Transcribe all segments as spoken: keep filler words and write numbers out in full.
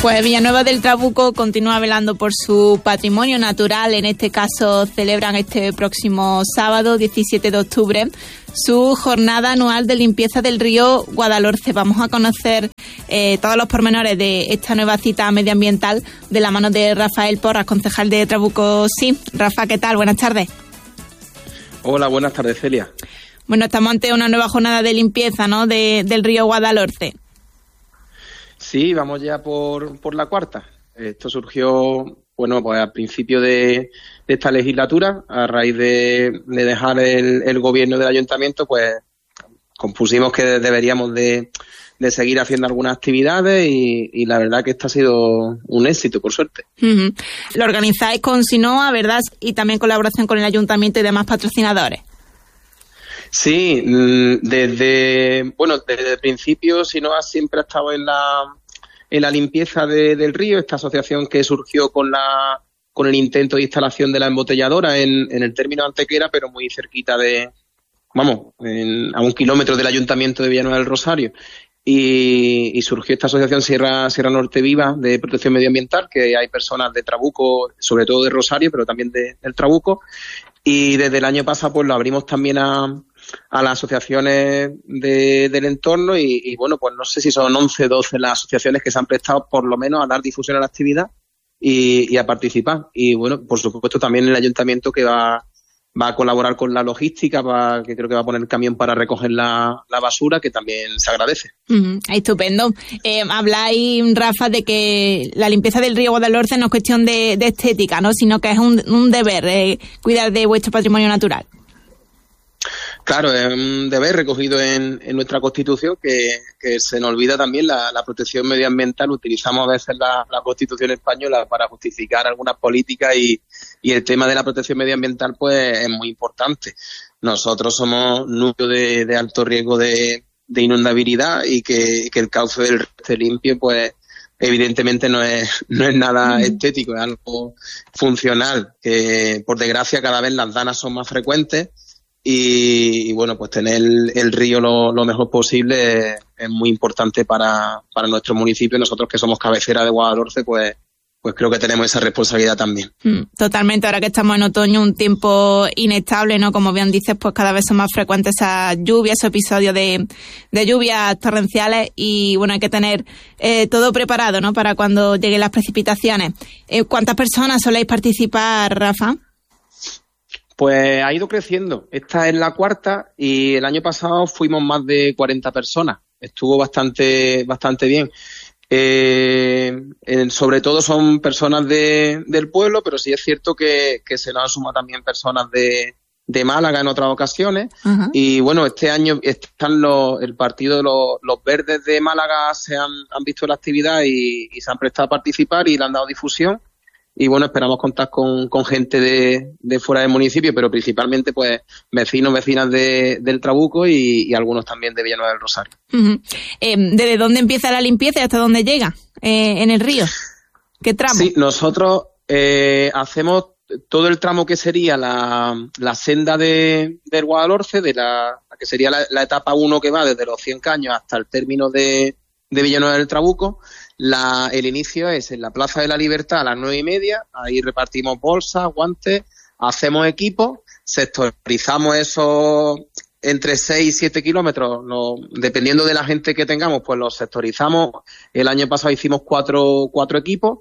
Pues Villanueva del Trabuco continúa velando por su patrimonio natural. En este caso celebran este próximo sábado, diecisiete de octubre, su jornada anual de limpieza del río Guadalhorce. Vamos a conocer eh, todos los pormenores de esta nueva cita medioambiental de la mano de Rafael Porras, concejal de Trabuco. Sí, Rafa, ¿qué tal? Buenas tardes. Hola, buenas tardes, Celia. Bueno, estamos ante una nueva jornada de limpieza, ¿no?, de, del río Guadalhorce. Sí, vamos ya por, por la cuarta. Esto surgió, bueno, pues al principio de, de esta legislatura, a raíz de, de dejar el, el gobierno del ayuntamiento, pues compusimos que deberíamos de, de seguir haciendo algunas actividades y, y la verdad que esto ha sido un éxito, por suerte. Uh-huh. Lo organizáis con Sinoa, ¿verdad? Y también colaboración con el ayuntamiento y demás patrocinadores. Sí, desde bueno desde el principio Sinoa siempre ha estado en la en la limpieza de, del río, esta asociación que surgió con la con el intento de instalación de la embotelladora en, en el término Antequera, pero muy cerquita de, vamos, en, a un kilómetro del ayuntamiento de Villanueva del Rosario. Y, y surgió esta asociación Sierra Sierra Norte Viva de protección medioambiental, que hay personas de Trabuco, sobre todo de Rosario, pero también de, del Trabuco. Y desde el año pasado pues lo abrimos también a a las asociaciones de, del entorno y, y bueno, pues no sé si son once, doce las asociaciones que se han prestado por lo menos a dar difusión a la actividad y, y a participar. Y bueno, por supuesto también el ayuntamiento que va, va a colaborar con la logística, va, que creo que va a poner el camión para recoger la, la basura, que también se agradece. Uh-huh, estupendo. Eh, habláis, Rafa, de que la limpieza del río Guadalhorce no es cuestión de, de estética, ¿no?, sino que es un, un deber eh, cuidar de vuestro patrimonio natural. Claro, es un deber recogido en, en nuestra Constitución que, que se nos olvida también la, la protección medioambiental. Utilizamos a veces la, la Constitución española para justificar algunas políticas y, y el tema de la protección medioambiental pues es muy importante. Nosotros somos núcleo de, de alto riesgo de, de inundabilidad y que, que el cauce del río esté limpio pues evidentemente no es, no es nada estético, es algo funcional, que por desgracia cada vez las danas son más frecuentes. Y, y bueno, pues tener el, el río lo, lo mejor posible es, es muy importante para, para nuestro municipio. Nosotros que somos cabecera de Guadalhorce, pues, pues creo que tenemos esa responsabilidad también. Mm, totalmente, ahora que estamos en otoño, un tiempo inestable, ¿no? Como bien dices, pues cada vez son más frecuentes esas lluvias, esos episodios de, de lluvias torrenciales y bueno, hay que tener eh, todo preparado, ¿no?, para cuando lleguen las precipitaciones. Eh, ¿Cuántas personas soléis participar, Rafa? Pues ha ido creciendo. Esta es la cuarta y el año pasado fuimos más de cuarenta personas. Estuvo bastante bastante bien. Eh, eh, sobre todo son personas de, del pueblo, pero sí es cierto que, que se nos han sumado también personas de, de Málaga en otras ocasiones. Uh-huh. Y bueno, este año están los, el partido de los, los verdes de Málaga se han, han visto la actividad y, y se han prestado a participar y le han dado difusión. Y bueno, esperamos contar con, con gente de, de fuera del municipio, pero principalmente pues vecinos, vecinas de, del Trabuco y, y algunos también de Villanueva del Rosario. Uh-huh. Eh, ¿Desde dónde empieza la limpieza y hasta dónde llega eh, en el río? ¿Qué tramo? Sí, nosotros eh, hacemos todo el tramo que sería la, la senda de, del Guadalhorce, de la, que sería la, la etapa uno que va desde los cien caños hasta el término de, de Villanueva del Trabuco. La, el inicio es en la Plaza de la Libertad a las nueve y media, ahí repartimos bolsas, guantes, hacemos equipo, sectorizamos eso entre seis y siete kilómetros, lo, dependiendo de la gente que tengamos, pues los sectorizamos. El año pasado hicimos cuatro, cuatro equipos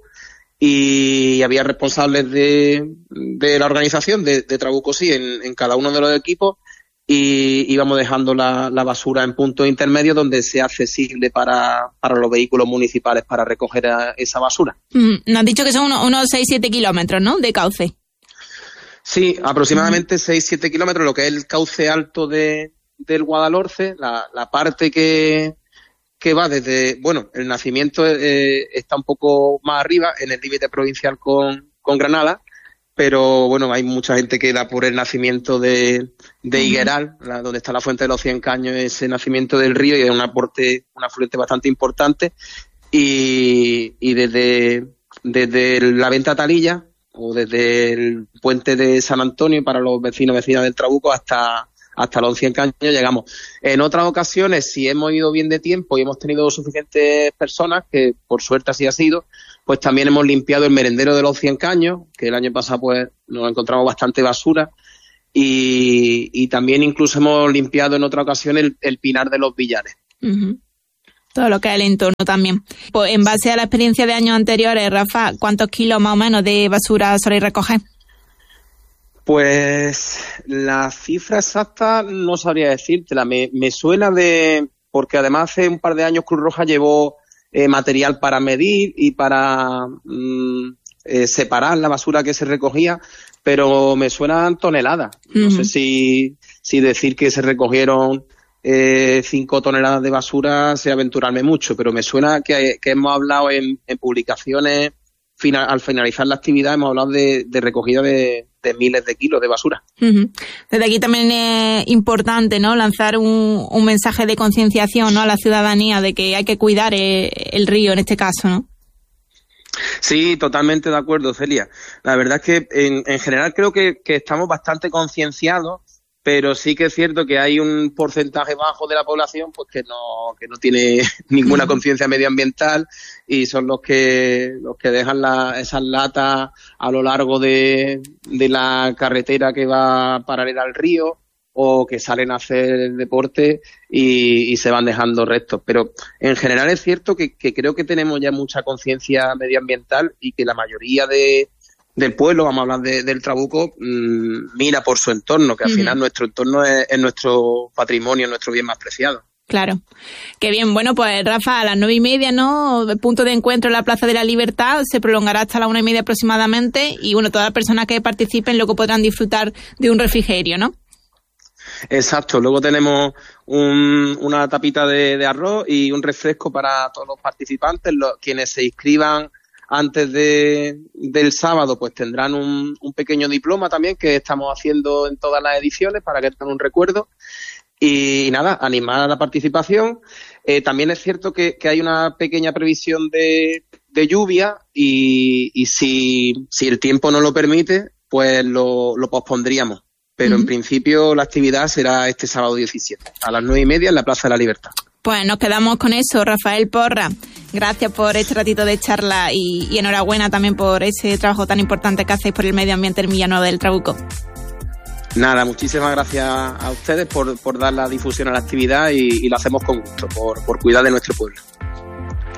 y había responsables de, de la organización de, de Trabuco sí en, en cada uno de los equipos. Y íbamos dejando la, la basura en puntos intermedios donde sea accesible para, para los vehículos municipales para recoger a, esa basura. Mm, nos has dicho que son unos, unos seis siete kilómetros, ¿no?, de cauce. Sí, aproximadamente mm. seis siete kilómetros, lo que es el cauce alto de, del Guadalhorce, la, la parte que, que va desde, bueno, el nacimiento eh, está un poco más arriba, en el límite provincial con, con Granada, pero bueno, hay mucha gente que da por el nacimiento de, de Higueral, la, donde está la fuente de los cien caños, ese nacimiento del río, y es un aporte, un afluente bastante importante, y, y desde, desde la Venta Talilla, o desde el puente de San Antonio para los vecinos y vecinas del Trabuco hasta, hasta los cien caños llegamos. En otras ocasiones, si hemos ido bien de tiempo y hemos tenido suficientes personas, que por suerte así ha sido, pues también hemos limpiado el merendero de los cien caños, que el año pasado pues nos encontramos bastante basura, y, y también incluso hemos limpiado en otra ocasión el, el Pinar de los Villares. Uh-huh. Todo lo que es el entorno también. Pues en base a la experiencia de años anteriores, Rafa, ¿cuántos kilos más o menos de basura soléis recoger? Pues la cifra exacta no sabría decírtela. Me, me suena de... Porque además hace un par de años Cruz Roja llevó eh, material para medir y para mm, eh, separar la basura que se recogía, pero me suenan toneladas. No uh-huh. sé si, si decir que se recogieron eh, cinco toneladas de basura sea aventurarme mucho, pero me suena que, que hemos hablado en, en publicaciones, final, al finalizar la actividad hemos hablado de, de recogida de, de miles de kilos de basura. Uh-huh. Desde aquí también es importante, ¿no?, lanzar un, un mensaje de concienciación, ¿no?, a la ciudadanía de que hay que cuidar el, el río en este caso, ¿no? Sí, totalmente de acuerdo, Celia. La verdad es que en, en general creo que, que estamos bastante concienciados, pero sí que es cierto que hay un porcentaje bajo de la población pues que no que no tiene ninguna conciencia medioambiental y son los que los que dejan la, esas latas a lo largo de, de la carretera que va paralela al río, o que salen a hacer deporte y, y se van dejando restos. Pero en general es cierto que, que creo que tenemos ya mucha conciencia medioambiental y que la mayoría de del pueblo, vamos a hablar de, del Trabuco, mmm, mira por su entorno, que al uh-huh. final nuestro entorno es, es nuestro patrimonio, nuestro bien más preciado. Claro. Qué bien. Bueno, pues Rafa, a las nueve y media, ¿no?, el punto de encuentro en la Plaza de la Libertad se prolongará hasta las una y media aproximadamente, y bueno, todas las personas que participen luego podrán disfrutar de un refrigerio, ¿no? Exacto, luego tenemos un, una tapita de, de arroz y un refresco para todos los participantes. Los, quienes se inscriban antes de, del sábado pues tendrán un, un pequeño diploma también que estamos haciendo en todas las ediciones para que tengan un recuerdo. Y nada, animar a la participación. Eh, también es cierto que, que hay una pequeña previsión de, de lluvia y, y si, si el tiempo no lo permite, pues lo, lo pospondríamos. Pero uh-huh. en principio la actividad será este sábado diecisiete, a las nueve y media en la Plaza de la Libertad. Pues nos quedamos con eso. Rafael Porra, gracias por este ratito de charla y, y enhorabuena también por ese trabajo tan importante que hacéis por el medio ambiente en Villanueva del Trabuco. Nada, muchísimas gracias a ustedes por, por dar la difusión a la actividad y, y lo hacemos con gusto, por, por cuidar de nuestro pueblo.